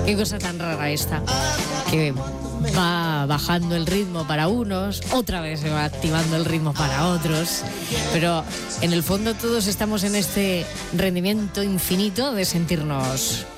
Qué cosa tan rara esta, que va bajando el ritmo para unos, otra vez se va activando el ritmo para otros, pero en el fondo todos estamos en este rendimiento infinito de sentirnos